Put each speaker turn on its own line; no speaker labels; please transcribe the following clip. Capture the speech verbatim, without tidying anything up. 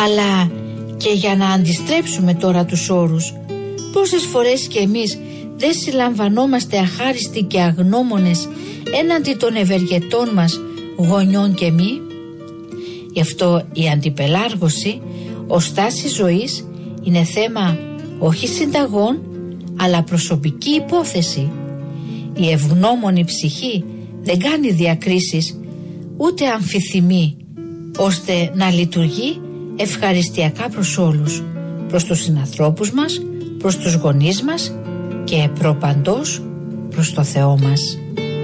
Αλλά και για να αντιστρέψουμε τώρα τους όρους, πόσες φορές και εμείς δεν συλλαμβανόμαστε αχάριστοι και αγνώμονες έναντι των ευεργετών μας γονιών και μη. Γι' αυτό η αντιπελάργωση ως στάση ζωής είναι θέμα όχι συνταγών, αλλά προσωπική υπόθεση. Η ευγνώμονη ψυχή δεν κάνει διακρίσεις ούτε αμφιθυμεί, ώστε να λειτουργεί ευχαριστιακά προς όλους, προς τους συνανθρώπους μας, προς τους γονείς μας και προπαντός προς το Θεό μας.